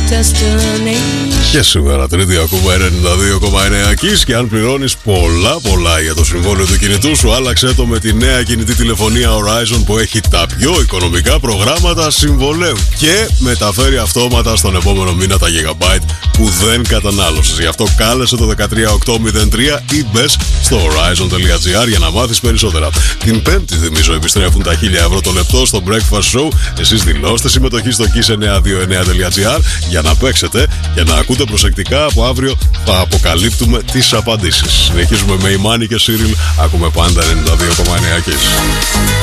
Και σήμερα Τρίτη ακούμε 92,9 Kiss. Και αν πληρώνεις πολλά για το συμβόλαιο του κινητού σου, άλλαξε το με τη νέα κινητή τηλεφωνία Horizon που έχει τα πιο οικονομικά προγράμματα συμβολέου και μεταφέρει αυτόματα στον επόμενο μήνα τα gigabyte που δεν κατανάλωσες. Γι' αυτό κάλεσε το 13803 ή μπες στο horizon.gr για να μάθεις περισσότερα. Την Πέμπτη, θυμίζω, επιστρέφουν τα 1000 ευρώ το λεπτό στο Breakfast Show. Εσείς δηλώστε συμμετοχή στο kiss929.gr για να παίξετε και να ακούτε προσεκτικά. Από αύριο θα αποκαλύπτουμε τις απαντήσεις. Συνεχίζουμε με Imani και Cyril. Ακούμε πάντα 92,9 Kiss.